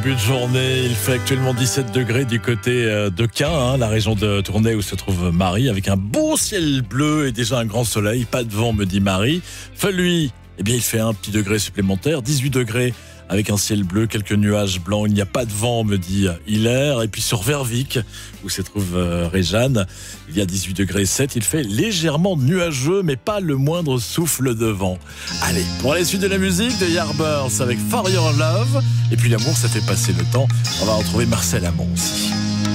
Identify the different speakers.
Speaker 1: Début de journée, il fait actuellement 17 degrés du côté de Caen, la région de Tournai où se trouve Marie, avec un beau ciel bleu et déjà un grand soleil, pas de vent me dit Marie. Lui, il fait un petit degré supplémentaire, 18 degrés avec un ciel bleu, quelques nuages blancs, il n'y a pas de vent me dit Hilaire. Et puis sur Vervic où se trouve Réjeanne, il y a 18 degrés 7, il fait légèrement nuageux mais pas le moindre souffle de vent. Allez, pour la suite de la musique de Yardbirds avec For Your Love, et puis l'amour ça fait passer le temps, on va retrouver Marcel Amont aussi.